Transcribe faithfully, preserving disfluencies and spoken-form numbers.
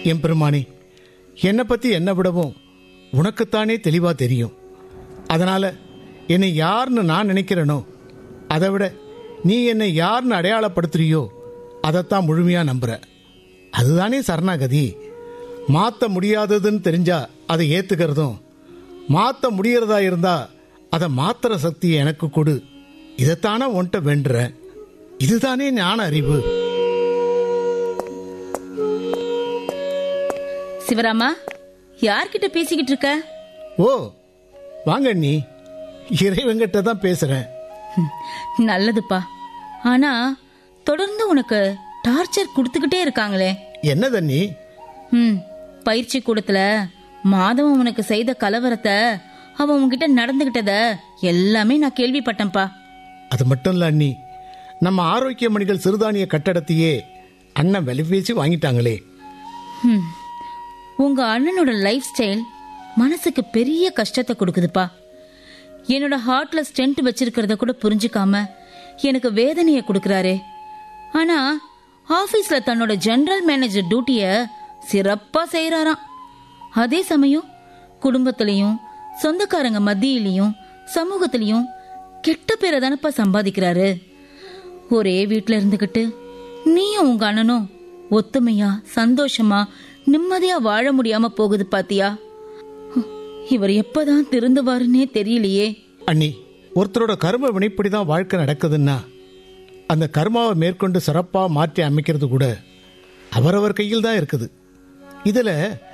என் பெருமானே, என்னை பற்றி என்னை விடவும் உனக்குத்தானே தெளிவாக தெரியும். அதனால் என்னை யாருன்னு நான் நினைக்கிறேனோ அதை விட நீ என்னை யாருன்னு அடையாளப்படுத்துறியோ அதைத்தான் முழுமையாக நம்புற. அதுதானே சரணாகதி. மாற்ற முடியாததுன்னு தெரிஞ்சா அதை ஏற்றுக்கிறதும், மாற்ற முடியறதா இருந்தா அதை மாத்திர சக்தியை எனக்கு கொடு, இதைத்தானே உன்கிட்ட வேண்டுற. இதுதானே ஞான அறிவு. சிவராமா, யார்கிட்ட பேசிக்கிட்டு இருக்க? ஓ வாங்க நீ, இறைவங்கிட்ட தான் பேசுறேன். நல்லதுப்பா. ஆனா தொடர்ந்து உனக்கு டார்ச்சர் கொடுத்துக்கிட்டே இருக்காங்களே. என்ன தண்ணி? ம் பயிற்சி கூடத்துல மாதவன் உனக்கு செய்த கலவரத்தை, அவன் உன்கிட்ட நடந்துகிட்டத எல்லாமே நான் கேள்விப்பட்டேன்ப்பா. அது மட்டும் இல்ல அண்ணி, நம்ம ஆரோக்கிய மணிகள் சிறுதானிய கட்டடத்தையே அண்ணன் விலை பேசி வாங்கிட்டாங்களே. ம் உங்க அண்ணனோட லைஃப் ஸ்டைல் மனசுக்கு பெரிய கஷ்டத்தை கொடுக்குதுப்பா. என்னோட ஹார்ட்ல ஸ்டென்ட் வச்சிருக்கிறத கூட புரிஞ்சுக்காம எனக்கு வேதனையை கொடுக்கறாரே. ஆனா ஆபீஸ்ல தன்னோட ஜெனரல் மேனேஜர் டியூட்டிய சிறப்பா செய்யறாராம். அதே சமயம் குடும்பத்திலையும் சொந்தக்காரங்க மத்தியிலையும் சமூகத்திலையும் கெட்ட பேரை தானப்பா சம்பாதிக்கிறாரு. ஒரே வீட்டுல இருந்துகிட்டு நீயும் உங்க அண்ணனும் ஒத்துமையா சந்தோஷமா நிம்மதியா வாழ முடியாம போகுது பாத்தியா? இவர் எப்பதான் திருந்துவாருன்னே தெரியலையே. அண்ணி, ஒருத்தரோட கர்ம வினைப்படிதான் வாழ்க்கை நடக்குதுன்னா அந்த கர்மாவை மேற்கொண்டு சிறப்பா மாற்றி அமைக்கிறது கூட அவரவர் கையில் தான் இருக்குது. இதுல